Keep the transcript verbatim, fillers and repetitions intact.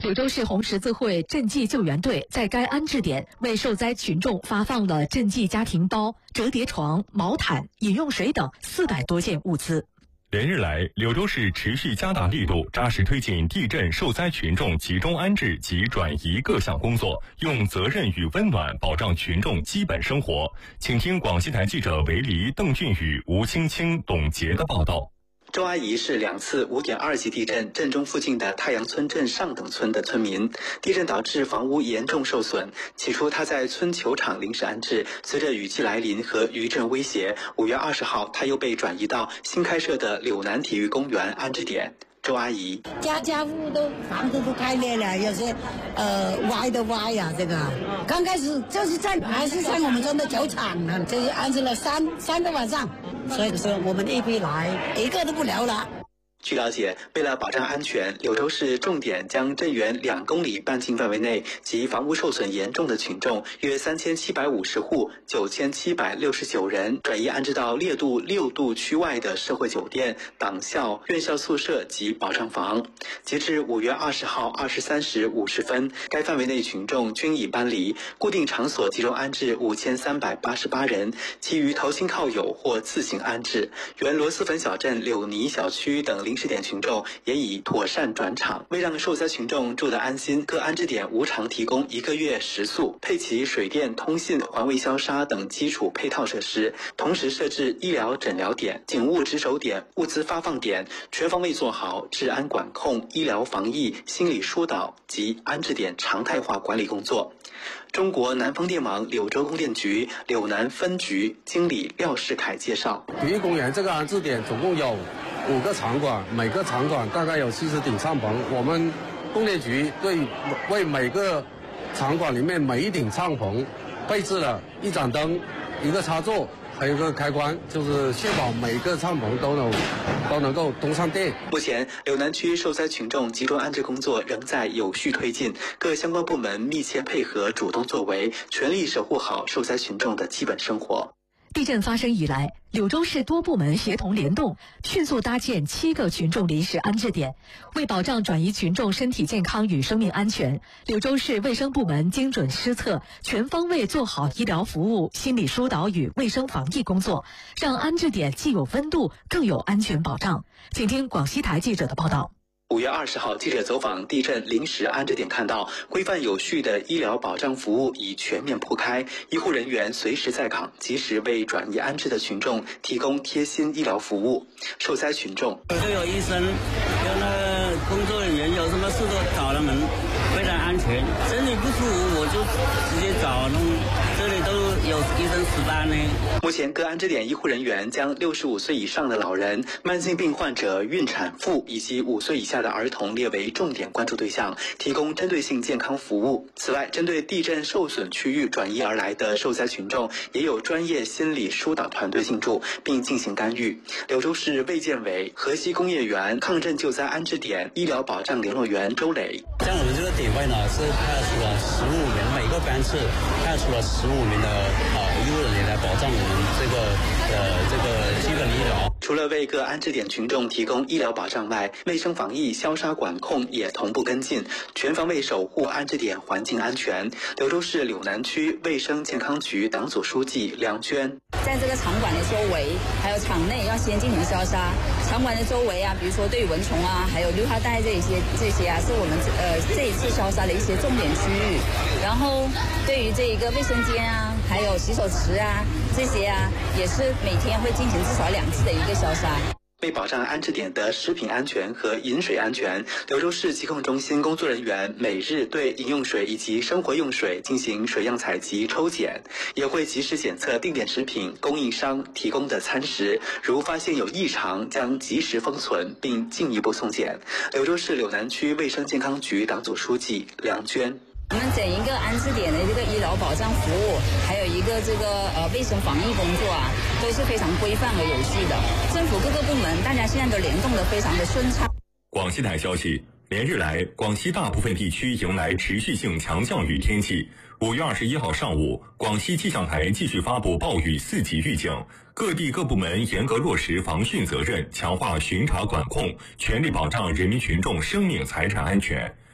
柳州市红十字会赈济救援队在该安置点为受灾群众发放了赈济家庭包、折叠床、毛毯、饮用水等四百多件物资。 连日来，柳州市持续加大力度，扎实推进地震受灾群众集中安置及转移各项工作，用责任与温暖保障群众基本生活。请听广西台记者韦黎、邓俊宇、吴青青、董杰的报道。 周阿姨是两次五点二级地震震中附近的太阳村镇上等村的村民，地震导致房屋严重受损。起初她在村球场临时安置，随着雨季来临和余震威胁，五月二十号她又被转移到新开设的柳南体育公园安置点。周阿姨， 家家户户都房子都开裂了，有些呃歪的歪呀、啊，这个刚开始就是在还是在我们村的球场呢，就是安置了三三个晚上，所以说我们一批来一个都不留了。 据了解，为了保障安全，柳州市重点将震源两公里半径范围内及房屋受损严重的群众约三千七百五十户、九千七百六十九人转移安置到烈度六度区外的社会酒店、党校、院校宿舍及保障房。截至五月二十号二十三时五十分，该范围内群众均已搬离，固定场所集中安置五千三百八十八人，其余投亲靠友或自行安置。原螺蛳粉小镇柳泥小区等临时点群众也已妥善转场。为让受灾群众住得安心，各安置点无偿提供一个月食宿，配齐水电、通信、环卫消杀等基础配套设施，同时设置医疗诊疗点、警务值守点、物资发放点，全方位做好治安管控、医疗防疫、心理疏导及安置点常态化管理工作。中国南方电网柳州供电局柳南分局经理廖世凯介绍， 体育公园这个安置点总共有五个场馆，每个场馆大概有七十顶帐篷。我们供电局对为每个场馆里面每一顶帐篷配置了一盏灯、一个插座，还有一个开关，就是确保每个帐篷都能都能够通上电。 目前，柳南区受灾群众集中安置工作仍在有序推进，各相关部门密切配合，主动作为，全力守护好受灾群众的基本生活。 地震发生以来，柳州市多部门协同联动，迅速搭建七个群众临时安置点。为保障转移群众身体健康与生命安全，柳州市卫生部门精准施策，全方位做好医疗服务、心理疏导与卫生防疫工作，让安置点既有温度，更有安全保障。请听广西台记者的报道。 五月二十号，记者走访地震临时安置点，看到规范有序的医疗保障服务已全面铺开，医护人员随时在岗，及时为转移安置的群众提供贴心医疗服务。受灾群众都有医生，有那个工作人员，有什么事都找他们，非常安全。身体不舒服我就直接找弄，这里都有医生值班呢。 目前各安置点医护人员将六十五岁以上的老人、慢性病患者、孕产妇以及五岁以下的儿童列为重点关注对象，提供针对性健康服务。此外，针对地震受损区域转移而来的受灾群众，也有专业心理疏导团队进驻并进行干预。柳州市卫健委河西工业园抗震救灾安置点医疗保障联络员周磊， 像我们这个点位呢，是派出了十五名，每个班次派出了十五名的呃医务人员来保障我们这个呃这个基本医疗。 除了为各安置点群众提供医疗保障外，卫生防疫、消杀管控也同步跟进，全方位守护安置点环境安全。柳州市柳南区卫生健康局党组书记梁娟， 在这个场馆的周围还有场内要先进行消杀，场馆的周围啊，比如说对于蚊虫啊，还有绿化带这一些这些啊，是我们呃这一次消杀的一些重点区域。然后对于这一个卫生间啊，还有洗手池啊这些啊，也是每天会进行至少两次的一个消杀。 为保障安置点的食品安全和饮水安全，柳州市疾控中心工作人员每日对饮用水以及生活用水进行水样采集抽检，也会及时检测定点食品供应商提供的餐食，如发现有异常，将及时封存并进一步送检。柳州市柳南区卫生健康局党组书记梁娟， 我们整一个安置点的这个医疗保障服务，还有一个这个呃卫生防疫工作啊，都是非常规范和有序的。政府各个部门大家现在都联动得非常的顺畅。 广西台消息，连日来，广西大部分地区迎来持续性强降雨天气。五月二十一号上午，广西气象台继续发布暴雨四级预警，各地各部门严格落实防汛责任，强化巡查管控，全力保障人民群众生命财产安全。